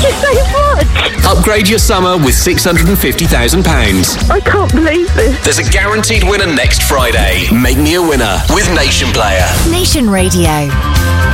you so much. Upgrade your summer with £650,000. I can't believe this. There's a guaranteed winner next Friday. Make me a winner with Nation Player. Nation Radio.